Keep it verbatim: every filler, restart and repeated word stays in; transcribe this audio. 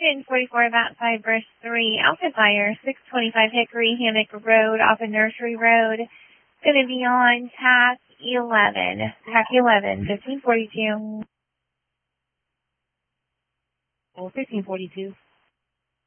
Union forty-four about Cypress three, Alpha Fire, six twenty-five Hickory Hammock Road off of Nursery Road. It's going to be on tack eleven, tack eleven, fifteen forty-two. Oh, fifteen forty-two.